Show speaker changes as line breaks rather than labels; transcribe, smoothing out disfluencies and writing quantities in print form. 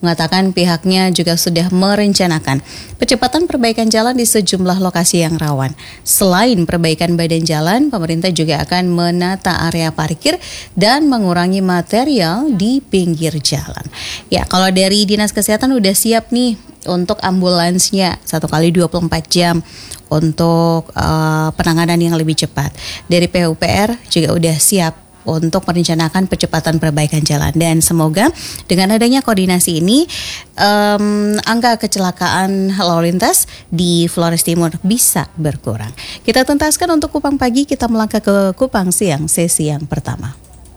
mengatakan pihaknya juga sudah merencanakan percepatan perbaikan jalan di sejumlah lokasi yang rawan. Selain perbaikan badan jalan, pemerintah juga akan menata area parkir dan mengurangi material di pinggir jalan. Ya, kalau dari Dinas Kesehatan udah siap nih untuk ambulansnya 1x24 jam untuk penanganan yang lebih cepat. Dari PUPR juga udah siap untuk merencanakan percepatan perbaikan jalan, dan semoga dengan adanya koordinasi ini angka kecelakaan lalu lintas di Flores Timur bisa berkurang. Kita tuntaskan untuk Kupang Pagi, kita melangkah ke Kupang Siang sesi yang pertama.